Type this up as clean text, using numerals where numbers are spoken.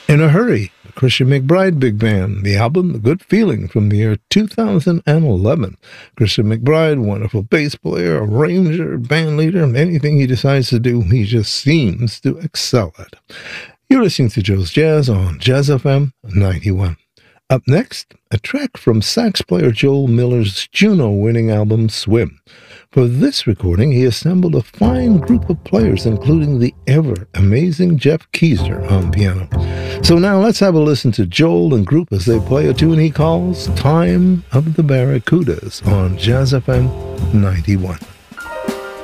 In a Hurry, the Christian McBride Big Band, the album The Good Feeling from the year 2011. Christian McBride, wonderful bass player, arranger, band leader, anything he decides to do, he just seems to excel at. You're listening to Joe's Jazz on Jazz FM 91. Up next, a track from sax player Joel Miller's Juno-winning album Swim. For this recording, he assembled a fine group of players, including the ever-amazing Jeff Keezer on piano. So now let's have a listen to Joel and group as they play a tune he calls Time of the Barracudas on Jazz FM 91.